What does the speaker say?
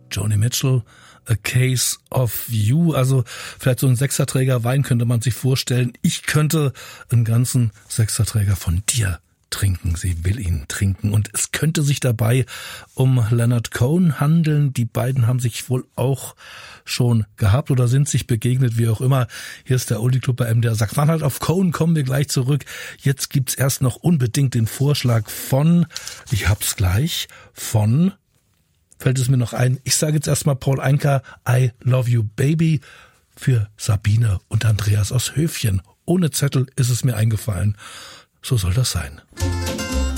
Joni Mitchell, A Case of You. Also vielleicht so ein Sechserträger Wein könnte man sich vorstellen. Ich könnte einen ganzen Sechserträger von dir trinken. Sie will ihn trinken. Und es könnte sich dabei um Leonard Cohen handeln. Die beiden haben sich wohl auch schon gehabt oder sind sich begegnet, wie auch immer. Hier ist der Oldie Club bei MDR Sachsen-Anhalt. Auf Cohen kommen wir gleich zurück. Jetzt gibt's erst noch unbedingt den Vorschlag von, ich hab's gleich, von, fällt es mir noch ein, ich sage jetzt erstmal Paul Anka, I Love You Baby, für Sabine und Andreas aus Höfchen. Ohne Zettel ist es mir eingefallen. So soll das sein.